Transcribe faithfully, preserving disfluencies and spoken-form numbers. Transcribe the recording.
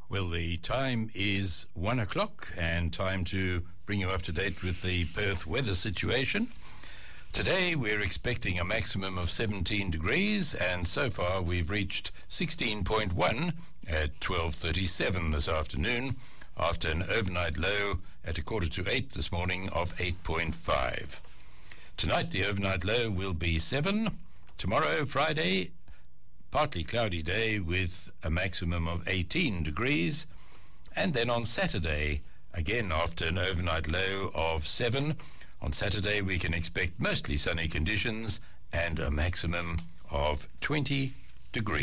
Well, the time is one o'clock and time to bring you up to date with the Perth weather situation. Today we're expecting a maximum of seventeen degrees, and so far we've reached sixteen point one at twelve thirty-seven this afternoon, after an overnight low at a quarter to eight this morning of eight point five. Tonight the overnight low will be seven. Tomorrow, Friday, partly cloudy day with a maximum of eighteen degrees. And then on Saturday, again after an overnight low of seven, on Saturday we can expect mostly sunny conditions and a maximum of twenty degrees.